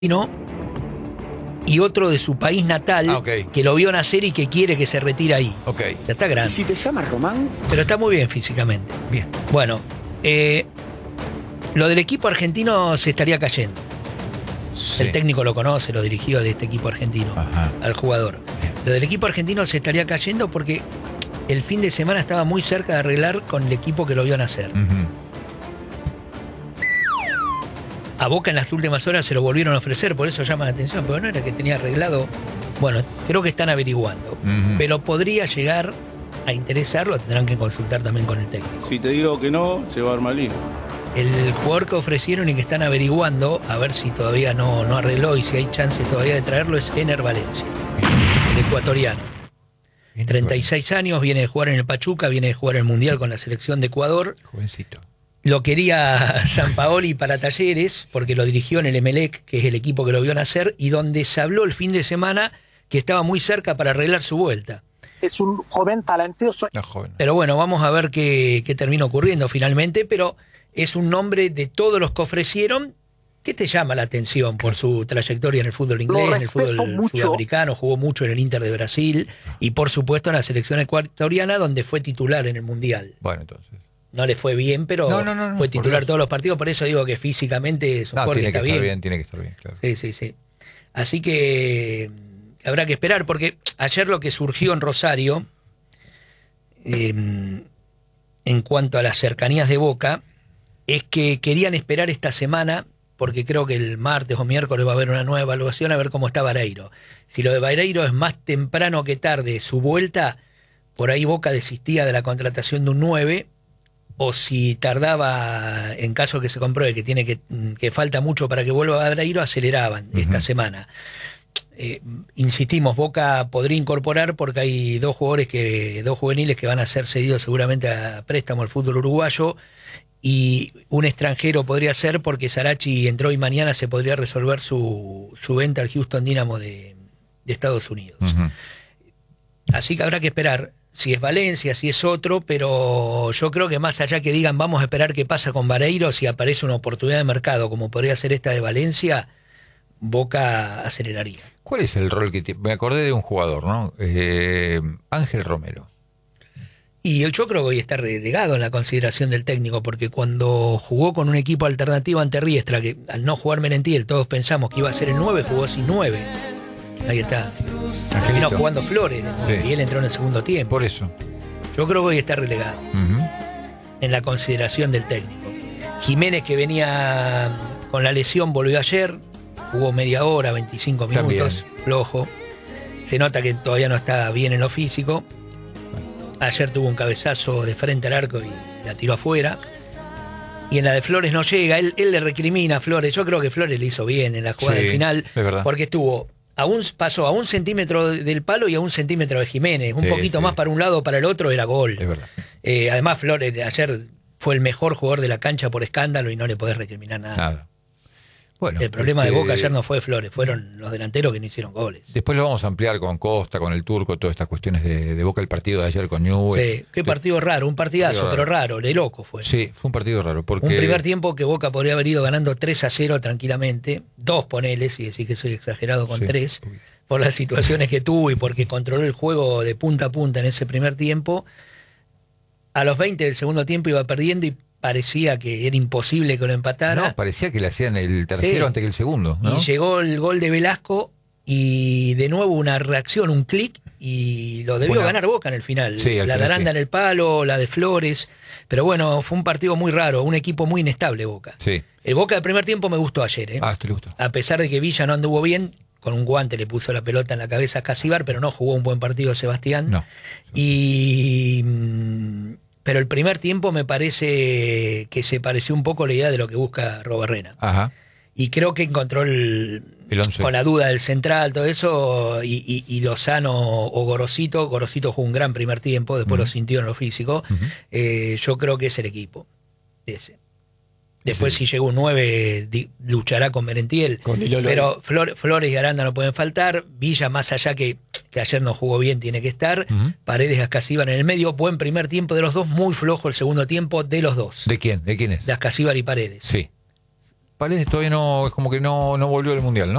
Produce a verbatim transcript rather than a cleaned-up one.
argentino y otro de su país natal, ah, okay. que lo vio nacer y que quiere que se retire ahí. Okay. Ya está grande. ¿Y si te llamas Román? Pero está muy bien físicamente. Bien. Bueno, eh, lo del equipo argentino se estaría cayendo. Sí. El técnico lo conoce, lo dirigió de este equipo argentino, Ajá. al jugador. Bien. Lo del equipo argentino se estaría cayendo porque el fin de semana estaba muy cerca de arreglar con el equipo que lo vio nacer. Uh-huh. A Boca en las últimas horas se lo volvieron a ofrecer, por eso llama la atención, pero no era que tenía arreglado. Bueno, creo que están averiguando, Uh-huh. pero podría llegar a interesarlo, tendrán que consultar también con el técnico. Si te digo que no, se va a armar lío. El jugador que ofrecieron y que están averiguando, a ver si todavía no, no arregló y si hay chances todavía de traerlo, es Ener Valencia, el ecuatoriano. treinta y seis años, viene de jugar en el Pachuca, viene de jugar en el Mundial con la selección de Ecuador. Jovencito. Lo quería Sampaoli para Talleres, porque lo dirigió en el Emelec, que es el equipo que lo vio nacer, y donde se habló el fin de semana que estaba muy cerca para arreglar su vuelta. Es un joven talentoso. No, joven. Pero bueno, vamos a ver qué, qué termina ocurriendo finalmente, pero es un nombre de todos los que ofrecieron que te llama la atención por su trayectoria en el fútbol inglés, en el fútbol mucho. sudamericano, jugó mucho en el Inter de Brasil y por supuesto en la selección ecuatoriana donde fue titular en el Mundial. Bueno, entonces. No le fue bien, pero No, no, no, no, fue titular por todos los partidos, por eso digo que físicamente es un No, jugador que tiene que está estar bien. bien, tiene que estar bien, claro. Sí, sí, sí. Así que mm, habrá que esperar, porque ayer lo que surgió en Rosario, eh, en cuanto a las cercanías de Boca, es que querían esperar esta semana, porque creo que el martes o miércoles va a haber una nueva evaluación, a ver cómo está Vareiro. Si lo de Vareiro es más temprano que tarde su vuelta, por ahí Boca desistía de la contratación de un nueve, o si tardaba, en caso que se compruebe que tiene que, que falta mucho para que vuelva Vareiro, aceleraban uh-huh. esta semana. Eh, insistimos, Boca podría incorporar porque hay dos jugadores que, dos juveniles que van a ser cedidos seguramente a préstamo al fútbol uruguayo, y un extranjero podría ser porque Sarachi entró y mañana se podría resolver su, su venta al Houston Dynamo de, de Estados Unidos. Uh-huh. Así que habrá que esperar si es Valencia, si es otro, pero yo creo que más allá que digan vamos a esperar qué pasa con Vareiro, si aparece una oportunidad de mercado como podría ser esta de Valencia, Boca aceleraría. ¿Cuál es el rol que tiene? Me acordé de un jugador, ¿no? Eh, Ángel Romero. Y yo creo que hoy está relegado en la consideración del técnico, porque cuando jugó con un equipo alternativo ante Riestra, que al no jugar Merentiel todos pensamos que iba a ser el nueve, jugó sin nueve. Ahí está. Terminó jugando Flores, sí. Y él entró en el segundo tiempo. Por eso. Yo creo que hoy está relegado uh-huh. en la consideración del técnico. Jiménez, que venía con la lesión, volvió ayer, jugó media hora, veinticinco minutos, también. Flojo. Se nota que todavía no está bien en lo físico. Ayer tuvo un cabezazo de frente al arco y la tiró afuera. Y en la de Flores no llega. Él, él le recrimina a Flores. Yo creo que Flores le hizo bien en la jugada sí, del final. Es verdad. Porque estuvo a un, pasó a un centímetro del palo y a un centímetro de Jiménez. Un sí, poquito sí. más para un lado o para el otro era gol. Es verdad. Eh, además, Flores ayer fue el mejor jugador de la cancha por escándalo y no le podés recriminar nada. Nada. Bueno, el problema este, de Boca ayer no fue Flores, fueron los delanteros que no hicieron goles. Después lo vamos a ampliar con Costa, con el Turco, todas estas cuestiones de, de Boca, el partido de ayer con Newell's. Sí, qué partido raro, un partidazo, partido pero raro, de loco fue. Sí, fue un partido raro. Porque... Un primer tiempo que Boca podría haber ido ganando tres a cero tranquilamente, dos poneles, y decir que soy exagerado con sí, tres, por las situaciones que tuvo y porque controló el juego de punta a punta en ese primer tiempo. A los veinte del segundo tiempo iba perdiendo y parecía que era imposible que lo empatara. No, parecía que le hacían el tercero sí. antes que el segundo, ¿no? Y llegó el gol de Velasco y de nuevo una reacción, un clic, y lo debió una... ganar Boca en el final. Sí, la de Aranda sí. en el palo, la de Flores. Pero bueno, fue un partido muy raro, un equipo muy inestable Boca. Sí. El Boca del primer tiempo me gustó ayer, ¿eh? Ah, te gustó. A pesar de que Villa no anduvo bien, con un guante le puso la pelota en la cabeza a Casíbar, pero no jugó un buen partido Sebastián. No. Y... Pero el primer tiempo me parece que se pareció un poco a la idea de lo que busca Robarrena. Ajá. Y creo que encontró el, el once. Con la duda del central, todo eso, y, y, y Lozano o Gorosito. Gorosito jugó un gran primer tiempo, después uh-huh. lo sintió en lo físico. Uh-huh. Eh, yo creo que es el equipo. Ese. Después, sí. si llega un nueve, di, luchará con Merentiel. Con pero Flor, Flores y Aranda no pueden faltar. Villa, más allá que, que ayer no jugó bien, tiene que estar. Uh-huh. Paredes y Ascasíbar en el medio. Buen primer tiempo de los dos, muy flojo el segundo tiempo de los dos. ¿De quién? ¿De quién es? De Ascasíbar y Paredes. Sí. Paredes todavía no, es como que no, no volvió al Mundial, ¿no?